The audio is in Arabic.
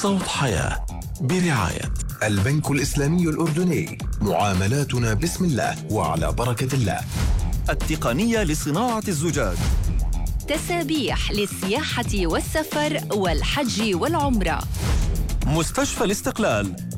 صوت حياة برعاية البنك الإسلامي الأردني. معاملاتنا بسم الله وعلى بركة الله. التقنية لصناعة الزجاج. تسابيح للسياحة والسفر والحج والعمرة. مستشفى الاستقلال